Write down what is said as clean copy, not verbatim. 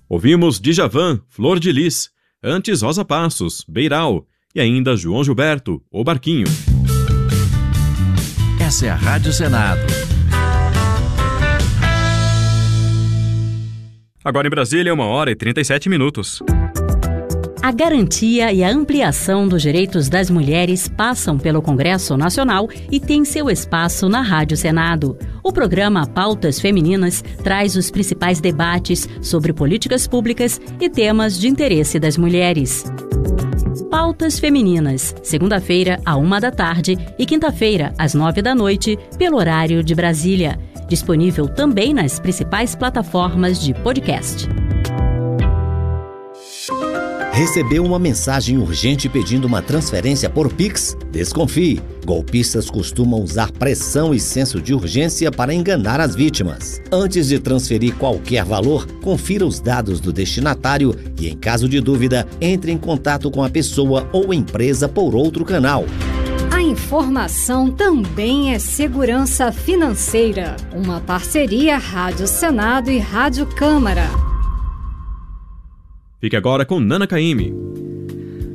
Ouvimos Djavan, Flor de Lis, antes Rosa Passos, Beiral e ainda João Gilberto, O Barquinho. Essa é a Rádio Senado. Agora em Brasília, 1h37. A garantia e a ampliação dos direitos das mulheres passam pelo Congresso Nacional e tem seu espaço na Rádio Senado. O programa Pautas Femininas traz os principais debates sobre políticas públicas e temas de interesse das mulheres. Pautas Femininas, segunda-feira, à 13h e quinta-feira, às 21h, pelo horário de Brasília. Disponível também nas principais plataformas de podcast. Recebeu uma mensagem urgente pedindo uma transferência por Pix? Desconfie. Golpistas costumam usar pressão e senso de urgência para enganar as vítimas. Antes de transferir qualquer valor, confira os dados do destinatário e, em caso de dúvida, entre em contato com a pessoa ou empresa por outro canal. A informação também é segurança financeira. Uma parceria Rádio Senado e Rádio Câmara. Fique agora com Nana Caymmi.